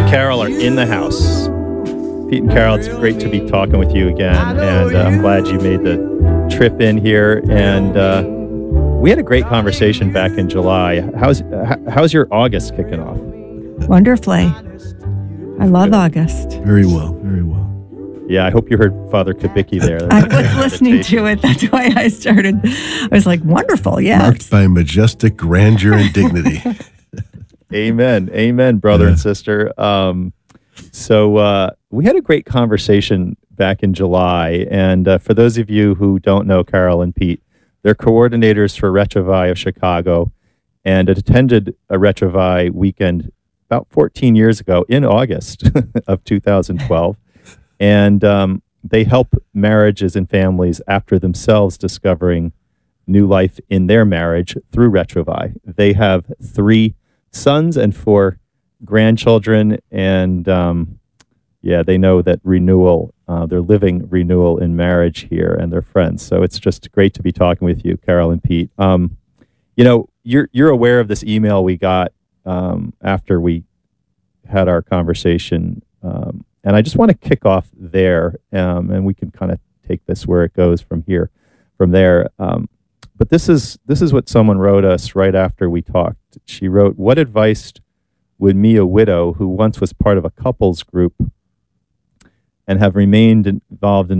Carol are in the house. Pete and Carol, it's great to be talking with you again, and I'm glad you made the trip in here. And we had a great conversation back in July. How's your August kicking off? Wonderfully. I love August. Very well, very well. Yeah, I hope you heard Father Kubicki there. I was listening to it. That's why I started. I was like, wonderful, yes. Marked by majestic grandeur and dignity. Amen. Amen, brother and sister. So we had a great conversation back in July. And for those of you who don't know Carol and Pete, they're coordinators for Retrovi of Chicago and attended a Retrovi weekend about 14 years ago in August of 2012. And they help marriages and families after themselves discovering new life in their marriage through Retrovi. They have 3 sons and 4 grandchildren, and they know that renewal, they're living renewal in marriage here, and they're friends. So it's just great to be talking with you, Carol and Pete. You're aware of this email we got after we had our conversation. And I just want to kick off there, and we can kind of take this where it goes from there. But this is what someone wrote us right after we talked. She wrote, "What advice would me, a widow who once was part of a couples group and have remained involved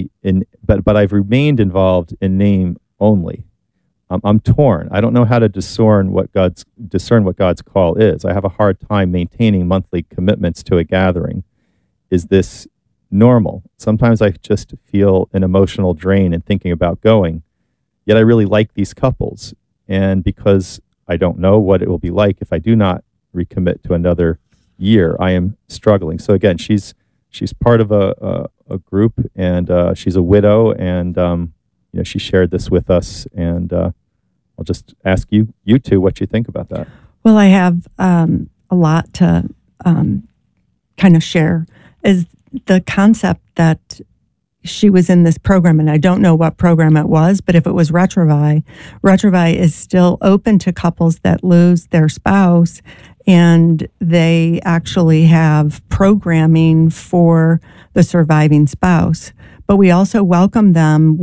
but I've remained involved in name only. I'm torn. I don't know how to discern what God's call is. I have a hard time maintaining monthly commitments to a gathering. Is this normal? Sometimes I just feel an emotional drain in thinking about going. Yet I really like these couples. And because I don't know what it will be like if I do not recommit to another year, I am struggling." So again, she's part of a group, and she's a widow, and she shared this with us. And I'll just ask you two what you think about that. Well, I have a lot to kind of share. Is the concept that she was in this program, and I don't know what program it was, but if it was Retrovi is still open to couples that lose their spouse, and they actually have programming for the surviving spouse. But we also welcome them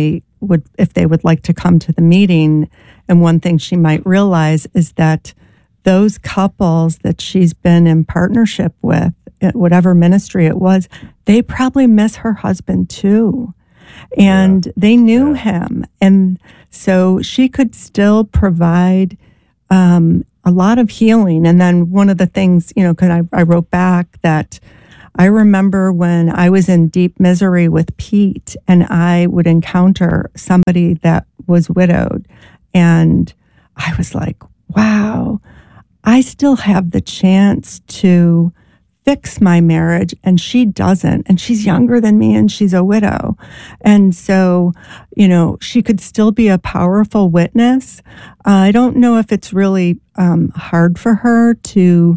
if they would like to come to the meeting. And one thing she might realize is that those couples that she's been in partnership with, whatever ministry it was, they probably miss her husband too. And they knew him. And so she could still provide a lot of healing. And then one of the things, because I wrote back that I remember when I was in deep misery with Pete, and I would encounter somebody that was widowed. And I was like, wow, I still have the chance to fix my marriage, and she doesn't. And she's younger than me, and she's a widow. And so, she could still be a powerful witness. I don't know if it's really hard for her to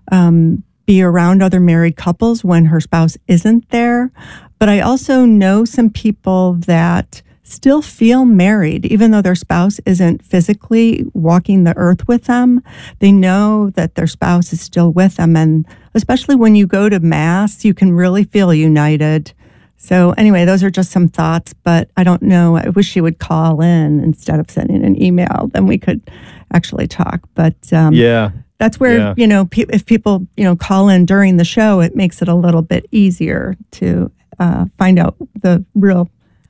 be around other married couples when her spouse isn't there. But I also know some people that still feel married, even though their spouse isn't physically walking the earth with them. They know that their spouse is still with them. And especially when you go to Mass, you can really feel united. So anyway, those are just some thoughts, but I don't know. I wish she would call in instead of sending an email. Then we could actually talk. But that's where, if people, call in during the show, it makes it a little bit easier to find out the real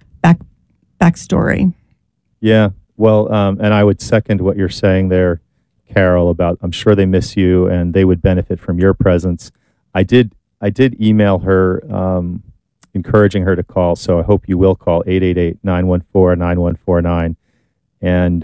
backstory. Yeah. Well, and I would second what you're saying there, Carol, about I'm sure they miss you and they would benefit from your presence. I did email her encouraging her to call, so I hope you will call 888-914-9149. And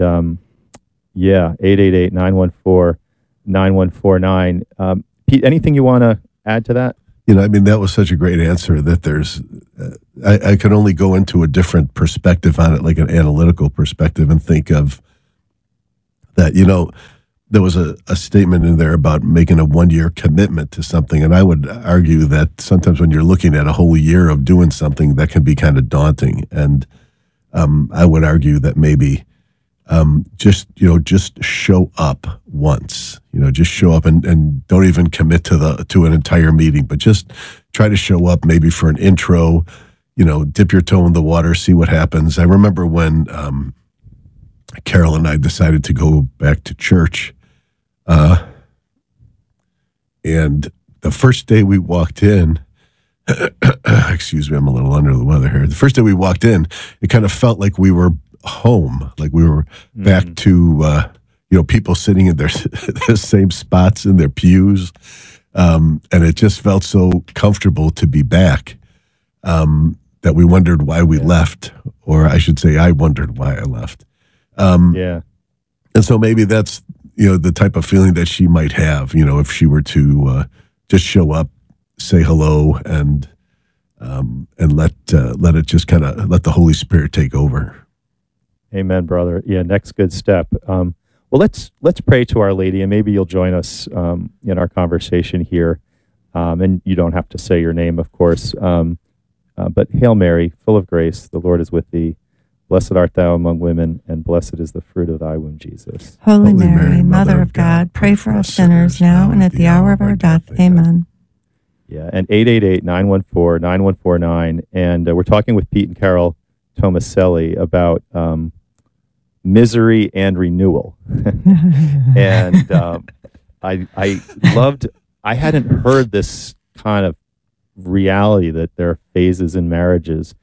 888-914-9149. Pete, anything you want to add to that? That was such a great answer that there's, I could only go into a different perspective on it, like an analytical perspective, and think of that, there was a statement in there about making a 1-year commitment to something. And I would argue that sometimes when you're looking at a whole year of doing something, that can be kind of daunting. And I would argue that maybe just show up once, just show up and don't even commit to an entire meeting, but just try to show up maybe for an intro, dip your toe in the water, see what happens. I remember when Carol and I decided to go back to church, and the first day we walked in, excuse me, I'm a little under the weather here. The first day we walked in, it kind of felt like we were home, like we were back to, people sitting in their the same spots in their pews. And it just felt so comfortable to be back that we wondered why we left, or I should say I wondered why I left. And so maybe that's, the type of feeling that she might have, if she were to just show up, say hello, and let it just kind of let the Holy Spirit take over. Amen, brother. Yeah, next good step. Well, let's pray to Our Lady, and maybe you'll join us in our conversation here. And you don't have to say your name, of course. But Hail Mary, full of grace, the Lord is with thee. Blessed art thou among women, and blessed is the fruit of thy womb, Jesus. Holy Mary, Mother of God, pray for us sinners now and at the hour of our death. Amen. Yeah, and 888-914-9149. And we're talking with Pete and Carol Tomaselli about misery and renewal. And I hadn't heard this kind of reality that there are phases in marriages.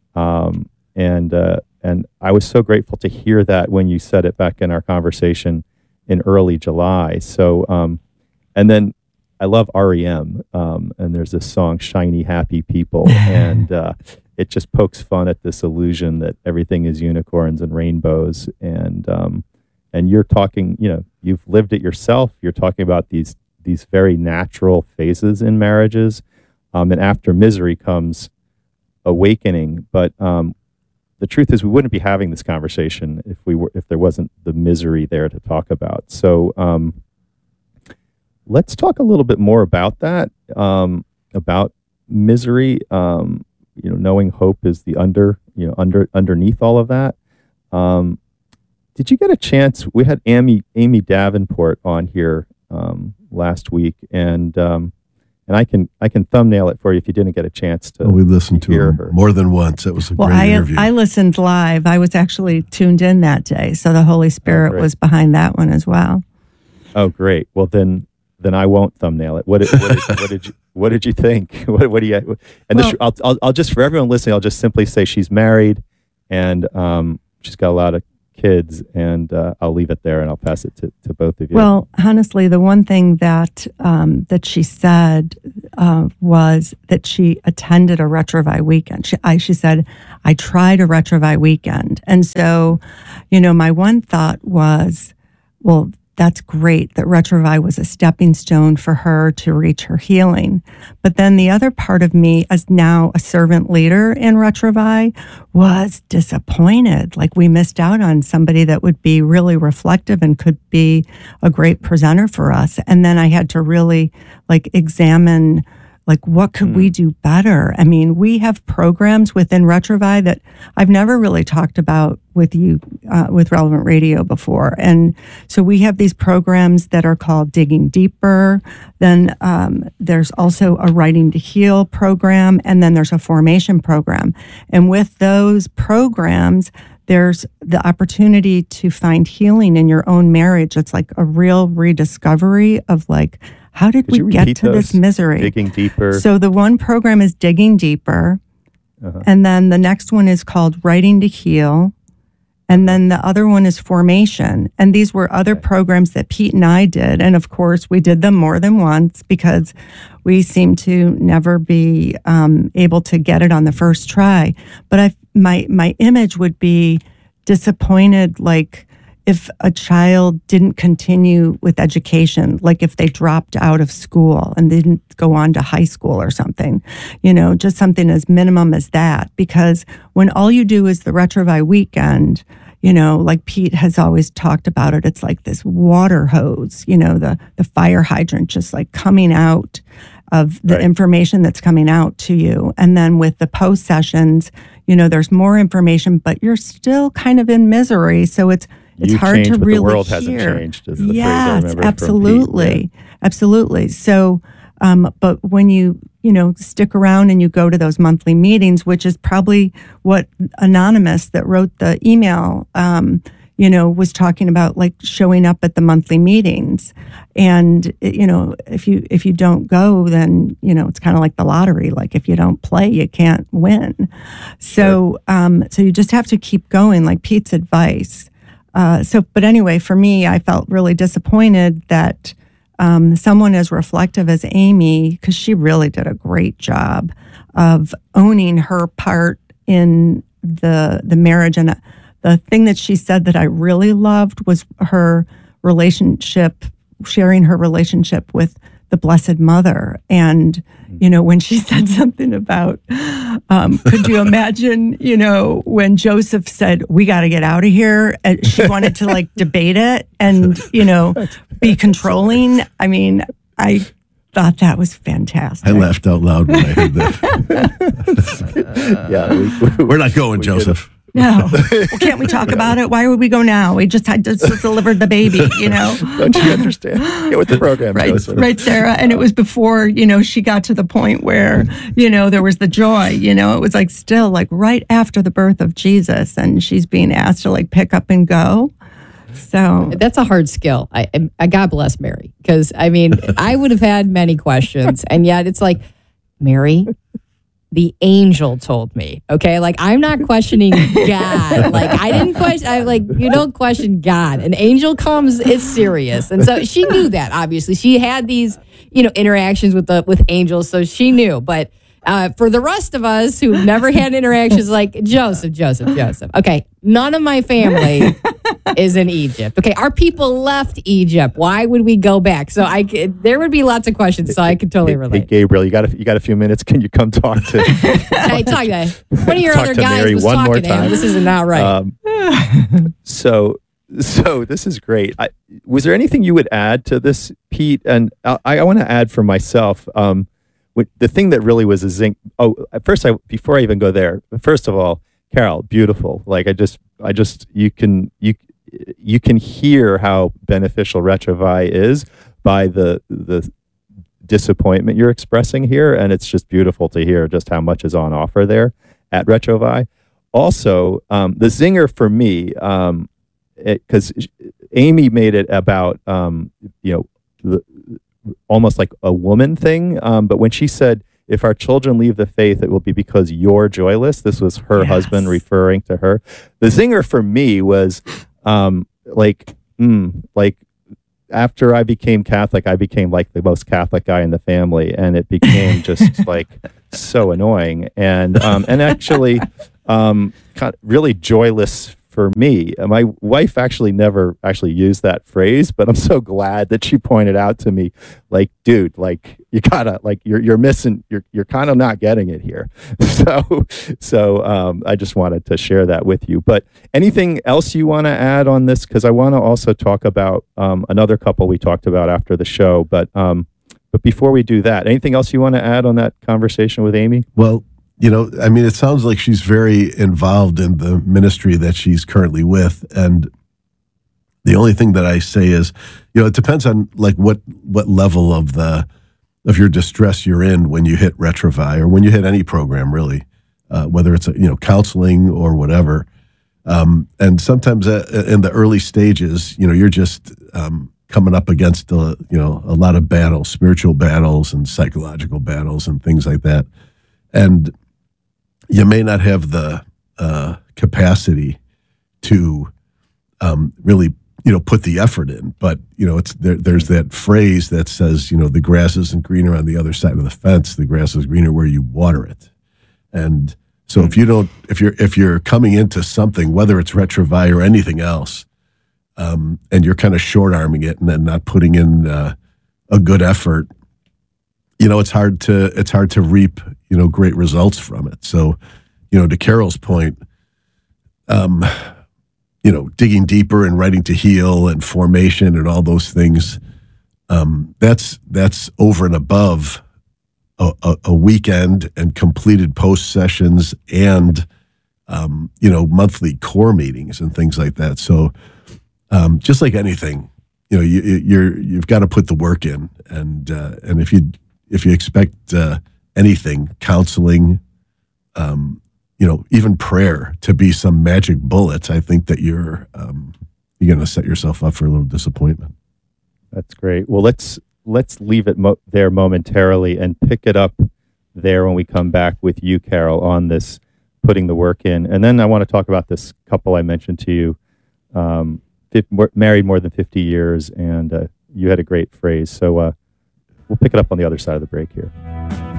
And I was so grateful to hear that when you said it back in our conversation in early July. So, and then I love REM, and there's this song, Shiny Happy People, and it just pokes fun at this illusion that everything is unicorns and rainbows. And you're talking, you've lived it yourself. You're talking about these very natural phases in marriages. And after misery comes awakening. But the truth is, we wouldn't be having this conversation if there wasn't the misery there to talk about. So let's talk a little bit more about that, about misery. Knowing hope is the underneath all of that. Did you get a chance? We had Amy Davenport on here last week, and I can thumbnail it for you if you didn't get a chance to. We listened to hear her more than once. It was a great interview. I listened live. I was actually tuned in that day, so the Holy Spirit was behind that one as well. Oh, great! Well, then I won't thumbnail it. What did you think? What do you? And I'll just, for everyone listening, I'll just simply say she's married, and she's got a lot of kids, and I'll leave it there, and I'll pass it to both of you. Well, honestly, the one thing that she said was that she attended a Retrovi weekend. She said, I tried a Retrovi weekend. And so, my one thought was, well, that's great that Retrovi was a stepping stone for her to reach her healing. But then the other part of me, as now a servant leader in Retrovi, was disappointed. Like we missed out on somebody that would be really reflective and could be a great presenter for us. And then I had to really examine what could we do better? I mean, we have programs within Retrovi that I've never really talked about with you, with Relevant Radio before. And so we have these programs that are called Digging Deeper. Then there's also a Writing to Heal program. And then there's a formation program. And with those programs, there's the opportunity to find healing in your own marriage. It's like a real rediscovery of how did we get to this misery? Digging Deeper. So the one program is Digging Deeper. And then the next one is called Writing to Heal. And then the other one is Formation. And these were other programs that Pete and I did. And of course, we did them more than once because we seem to never be able to get it on the first try. But my image would be disappointed, if a child didn't continue with education, if they dropped out of school and didn't go on to high school or something, just something as minimum as that. Because when all you do is the Retrovi weekend, like Pete has always talked about it, it's like this water hose, the fire hydrant just coming out of the information that's coming out to you. And then with the post sessions, there's more information, but you're still kind of in misery. So it's You've hard changed, to but really the world hear. hasn't changed. Is the phrase I Yes, remember from Pete. absolutely, absolutely. So, but when you stick around and you go to those monthly meetings, which is probably what Anonymous that wrote the email, was talking about, like showing up at the monthly meetings. And if you don't go, then it's kind of like the lottery. Like if you don't play, you can't win. So so you just have to keep going, like Pete's advice. But anyway, for me, I felt really disappointed that someone as reflective as Amy, because she really did a great job of owning her part in the marriage. And the thing that she said that I really loved was her relationship, sharing her relationship with the Blessed Mother. And, when she said something about, could you imagine, when Joseph said, we got to get out of here, and she wanted to like debate it and, be controlling. I mean, I thought that was fantastic. I laughed out loud when I heard that. We're not going, Joseph. No. Well, can't we talk about it? Why would we go now? We just had just delivered the baby, Don't you understand? Get with the program, right, Joseph. Right, Sarah. And it was before, she got to the point where, there was the joy, it was like still like right after the birth of Jesus, and she's being asked to like pick up and go. So that's a hard skill. I God bless Mary, because I mean, I would have had many questions, and yet it's like, Mary, the angel told me. Okay, like I'm not questioning God. Like I didn't question. I like you don't question God. An angel comes, it's serious, and so she knew that. Obviously, she had these interactions with angels, so she knew. But for the rest of us who've never had interactions, like Joseph. Okay, none of my family is in Egypt. Okay, our people left Egypt. Why would we go back? So there would be lots of questions. So I could totally relate. Hey, Gabriel, you got a few minutes? Can you come talk to? Hey, talk to one of your talk other to guys Mary was one talking more to him. time. This is not right. So this is great. Was there anything you would add to this, Pete? And I want to add for myself. The thing that really was a zinc. Oh, before I even go there, first of all, Carol, beautiful. Like you can hear how beneficial Retrovi is by the disappointment you're expressing here, and it's just beautiful to hear just how much is on offer there at Retrovi. Also, the zinger for me, because Amy made it about almost like a woman thing. But when she said, if our children leave the faith, it will be because you're joyless. This was her husband referring to her. The zinger for me was like after I became Catholic, I became like the most Catholic guy in the family. And it became just like so annoying and actually really joyless for me. My wife actually never used that phrase, but I'm so glad that she pointed out to me, like, dude, like you gotta, like you're missing, you're kind of not getting it here. So I just wanted to share that with you. But anything else you want to add on this? Because I want to also talk about another couple we talked about after the show. But before we do that, anything else you want to add on that conversation with Amy? Well, I mean, it sounds like she's very involved in the ministry that she's currently with. And the only thing that I say is, it depends on like what level of your distress you're in when you hit Retrovi or when you hit any program, really, whether it's, counseling or whatever. And sometimes in the early stages, you're just coming up against, a lot of battles, spiritual battles and psychological battles and things like that. And you may not have the capacity to really, put the effort in. But it's there's that phrase that says, the grass isn't greener on the other side of the fence. The grass is greener where you water it. And so if you're coming into something, whether it's Retrovi or anything else, and you're kind of short arming it and then not putting in a good effort, it's hard to reap, great results from it. So, to Carol's point, digging deeper and writing to heal and formation and all those things, that's over and above a weekend and completed post sessions and, monthly core meetings and things like that. So, just like anything, you've got to put the work in, and if you expect anything, counseling, even prayer to be some magic bullet, I think that you're going to set yourself up for a little disappointment. That's great. Well, let's leave it there momentarily and pick it up there when we come back with you, Carol, on this putting the work in. And then I want to talk about this couple I mentioned to you, married more than 50 years, and you had a great phrase. So we'll pick it up on the other side of the break here.